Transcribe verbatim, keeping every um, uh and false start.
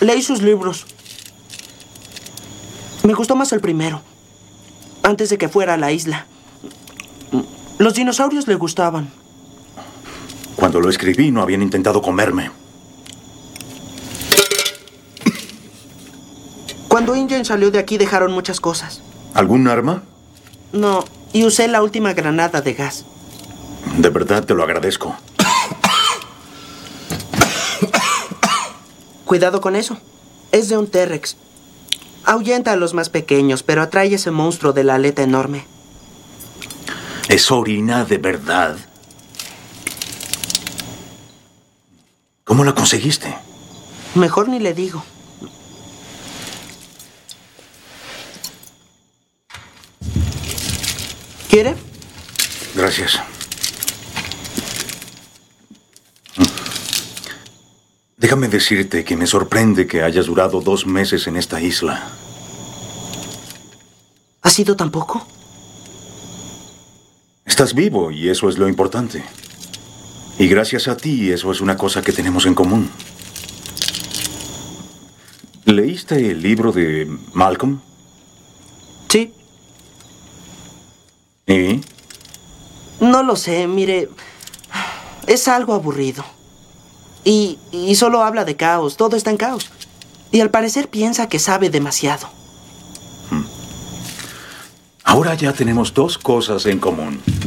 Leí sus libros. Me gustó más el primero, antes de que fuera a la isla. Los dinosaurios le gustaban. Cuando lo escribí, no habían intentado comerme. Cuando Ingen salió de aquí, dejaron muchas cosas. ¿Algún arma? No, y usé la última granada de gas. De verdad te lo agradezco. Cuidado con eso. Es de un T-Rex. Ahuyenta a los más pequeños, pero atrae ese monstruo de la aleta enorme. ¿Es orina de verdad? ¿Cómo la conseguiste? Mejor ni le digo. ¿Quiere? Gracias. Déjame decirte que me sorprende que hayas durado dos meses en esta isla. ¿Ha sido tan poco? Estás vivo y eso es lo importante. Y gracias a ti, eso es una cosa que tenemos en común. ¿Leíste el libro de Malcolm? Sí. ¿Y? No lo sé, mire. Es algo aburrido. Y, y solo habla de caos, todo está en caos. Y al parecer piensa que sabe demasiado. Ahora ya tenemos dos cosas en común.